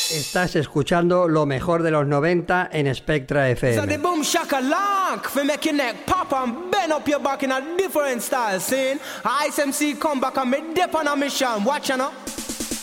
Estás escuchando lo mejor de los 90 en Spectra FM. So the boom shaka lock for make your neck pop and bend up your back in a different style. Scene. Ice MC come back and me dip on a mission. Watch you know.